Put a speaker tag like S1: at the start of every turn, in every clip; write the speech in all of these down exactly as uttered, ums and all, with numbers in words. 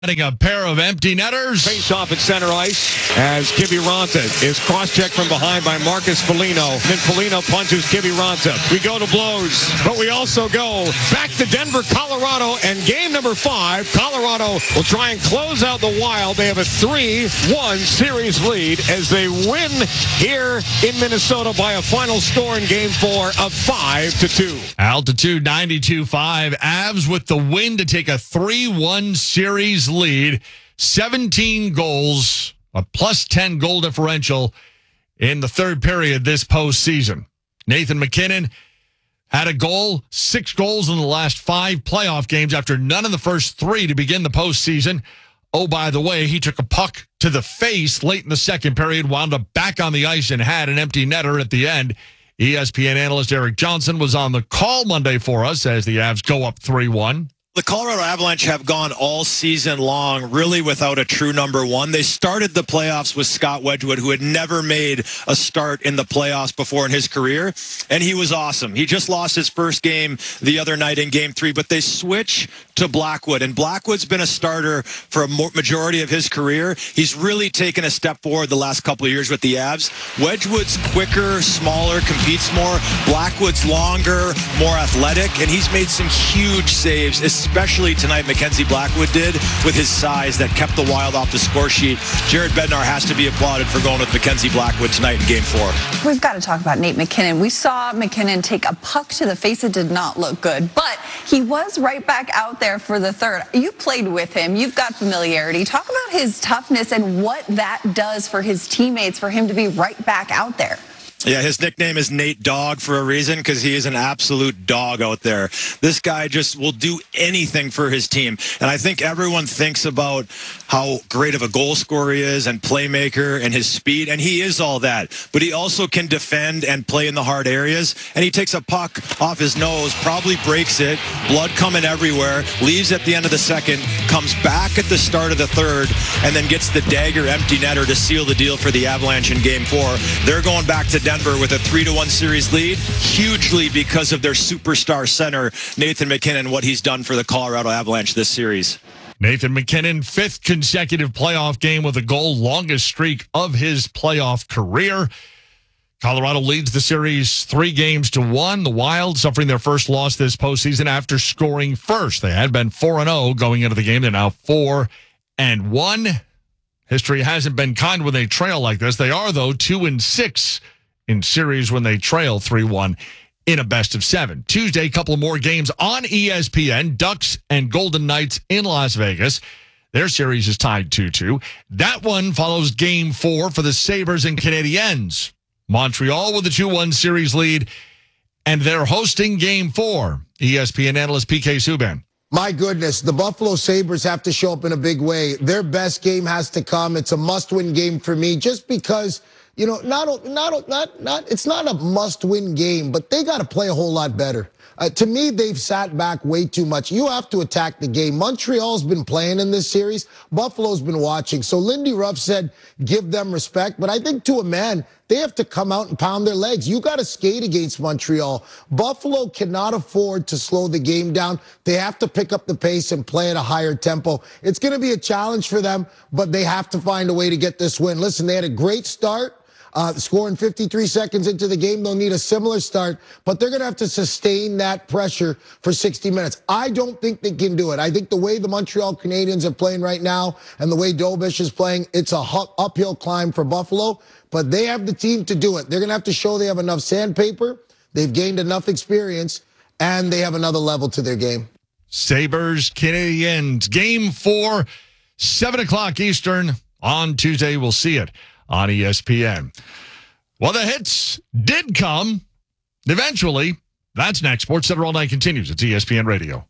S1: Getting a pair of empty netters.
S2: Face off at center ice as Kiviranta is cross-checked from behind by Marcus Foligno. Then Foligno punches Kiviranta. We go to blows, but we also go back to Denver, Colorado, and game number five. Colorado will try and close out the Wild. They have a three one series lead as they win here in Minnesota by a final score in game four of five to two.
S1: Altitude ninety-two point five. Avs with the win to take a three one series lead, seventeen goals, a plus ten goal differential in the third period this postseason. Nathan MacKinnon had a goal, six goals in the last five playoff games after none in the first three to begin the postseason. Oh, by the way, he took a puck to the face late in the second period, wound up back on the ice and had an empty netter at the end. E S P N analyst Eric Johnson was on the call Monday for us as the Avs go up three one.
S3: The Colorado Avalanche have gone all season long really without a true number one. They started the playoffs with Scott Wedgwood, who had never made a start in the playoffs before in his career, and he was awesome. He just lost his first game the other night in game three, but they switch to Blackwood, and Blackwood's been a starter for a majority of his career. He's really taken a step forward the last couple of years with the Avs. Wedgwood's quicker, smaller, competes more. Blackwood's longer, more athletic, and he's made some huge saves, especially tonight Mackenzie Blackwood did with his size that kept the Wild off the score sheet. Jared Bednar has to be applauded for going with Mackenzie Blackwood tonight in game four.
S4: We've got to talk about Nate MacKinnon. We saw MacKinnon take a puck to the face. It did not look good, but he was right back out there for the third. You played with him. You've got familiarity. Talk about his toughness and what that does for his teammates, for him to be right back out there.
S3: Yeah, his nickname is Nate Dog for a reason, because he is an absolute dog out there. This guy just will do anything for his team. And I think everyone thinks about how great of a goal scorer he is and playmaker and his speed, and he is all that. But he also can defend and play in the hard areas, and he takes a puck off his nose, probably breaks it, blood coming everywhere, leaves at the end of the second, comes back at the start of the third, and then gets the dagger empty netter to seal the deal for the Avalanche in game four. They're going back to Denver with a three to one series lead, hugely because of their superstar center, Nathan MacKinnon, what he's done for the Colorado Avalanche this series.
S1: Nathan MacKinnon, fifth consecutive playoff game with a goal, longest streak of his playoff career. Colorado leads the series three games to one. The Wild suffering their first loss this postseason after scoring first. They had been four and oh going into the game. They're now four and one. History hasn't been kind when they trail like this. They are, though, two and six in series when they trail three one in a best of seven. Tuesday, a couple of more games on E S P N. Ducks and Golden Knights in Las Vegas. Their series is tied two two. That one follows game four for the Sabres and Canadiens. Montreal with a two one series lead, and they're hosting game four. E S P N analyst P K Subban.
S5: My goodness, the Buffalo Sabres have to show up in a big way. Their best game has to come. It's a must-win game for me just because, you know, not, not, not, not, it's not a must-win game, but they got to play a whole lot better. Uh, to me, they've sat back way too much. You have to attack the game. Montreal's been playing in this series. Buffalo's been watching. So Lindy Ruff said, give them respect. But I think to a man, they have to come out and pound their legs. You got to skate against Montreal. Buffalo cannot afford to slow the game down. They have to pick up the pace and play at a higher tempo. It's going to be a challenge for them, but they have to find a way to get this win. Listen, they had a great start. Uh, scoring fifty-three seconds into the game, they'll need a similar start, but they're going to have to sustain that pressure for sixty minutes. I don't think they can do it. I think the way the Montreal Canadiens are playing right now and the way Dobish is playing, it's a uphill climb for Buffalo, but they have the team to do it. They're going to have to show they have enough sandpaper, they've gained enough experience, and they have another level to their game.
S1: Sabres, Canadiens, game four, seven o'clock Eastern on Tuesday. We'll see it on E S P N. Well, the hits did come eventually. That's next. Sports Center All Night continues. It's E S P N Radio.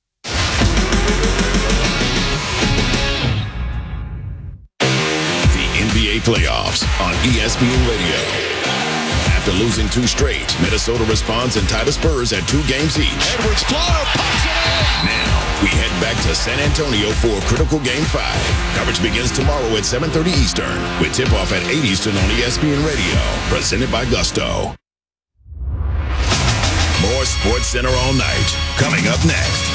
S6: The N B A playoffs on E S P N Radio. After losing two straight, Minnesota responds and tie the Spurs at two games each.
S2: Edwards floater, pops it in.
S6: Now, we head back to San Antonio for a critical game five. Coverage begins tomorrow at seven thirty Eastern with tip-off at eight Eastern on E S P N Radio. Presented by Gusto. More Sports Center All Night coming up next.